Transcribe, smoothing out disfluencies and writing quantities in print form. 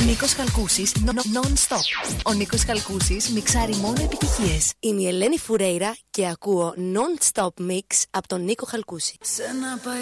Νίκος Χαλκούσης, non-stop. Ο Νίκος Χαλκούσης μιξάρει μόνο επιτυχίες. Είμαι η Ελένη Φουρέιρα και ακούω non-stop mix από τον Νίκο Χαλκούση.